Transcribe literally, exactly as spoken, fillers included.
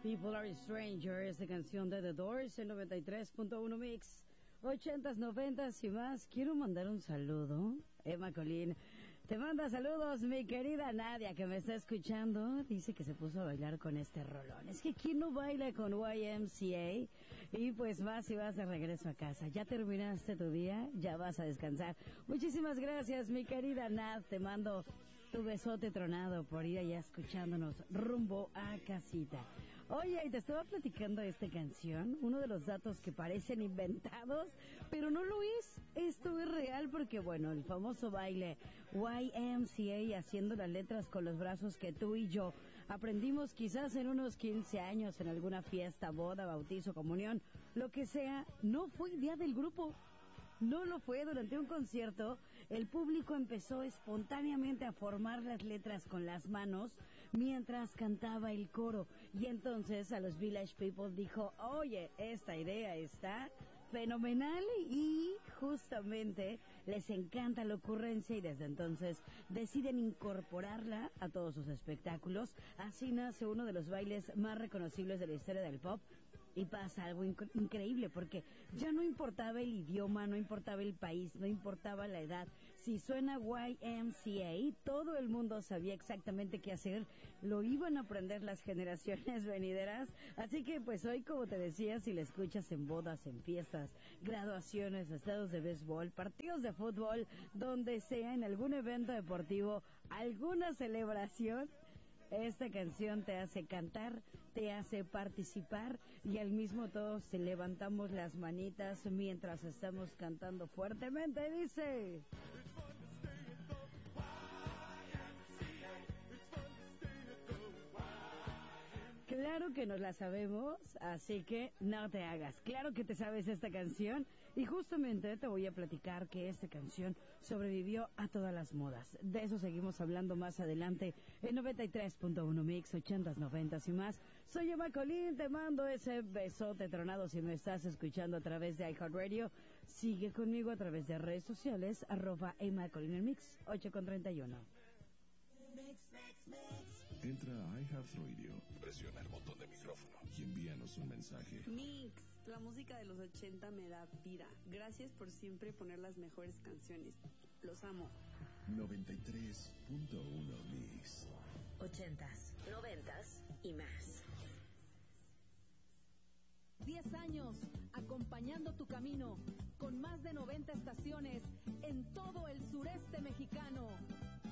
People Are Strangers, de canción de The Doors en noventa y tres punto uno Mix, ochentas, noventas y más. Quiero mandar un saludo. Emma Colín te manda saludos, mi querida Nadia, que me está escuchando. Dice que se puso a bailar con este rolón. Es que ¿quién no baila con Y M C A? Y pues vas y vas de regreso a casa. Ya terminaste tu día, ya vas a descansar. Muchísimas gracias, mi querida Nad. Te mando tu besote tronado por ir allá escuchándonos rumbo a casita. Oye, y te estaba platicando de esta canción, uno de los datos que parecen inventados, pero no lo es. Esto es real porque, bueno, el famoso baile Y M C A, haciendo las letras con los brazos, que tú y yo aprendimos quizás en unos quince años, en alguna fiesta, boda, bautizo, comunión, lo que sea, no fue idea del grupo. No lo fue. Durante un concierto, el público empezó espontáneamente a formar las letras con las manos mientras cantaba el coro. Y entonces a los Village People dijo, oye, esta idea está fenomenal, y justamente les encanta la ocurrencia, y desde entonces deciden incorporarla a todos sus espectáculos. Así nace uno de los bailes más reconocibles de la historia del pop. Y pasa algo inc- increíble, porque ya no importaba el idioma, no importaba el país, no importaba la edad. Si suena Y M C A, todo el mundo sabía exactamente qué hacer. Lo iban a aprender las generaciones venideras. Así que pues hoy, como te decía, si la escuchas en bodas, en fiestas, graduaciones, estados de béisbol, partidos de fútbol, donde sea, en algún evento deportivo, alguna celebración, esta canción te hace cantar, te hace participar, y al mismo todos levantamos las manitas mientras estamos cantando fuertemente. Dice... Claro que nos la sabemos, así que no te hagas. Claro que te sabes esta canción, y justamente te voy a platicar que esta canción sobrevivió a todas las modas. De eso seguimos hablando más adelante en noventa y tres punto uno Mix, ochentas, noventas y más. Soy Emma Colín, te mando ese besote tronado si me estás escuchando a través de iHeartRadio. Sigue conmigo a través de redes sociales, arroba Emma Colín en Mix, ocho con treinta y uno. Mix, mix, mix. Entra a iHeartRadio, presiona el botón de micrófono y envíanos un mensaje. Mix, la música de los ochenta me da vida. Gracias por siempre poner las mejores canciones. Los amo. noventa y tres punto uno Mix. Ochentas, noventas y más. Diez años acompañando tu camino, con más de noventa estaciones en todo el sureste mexicano.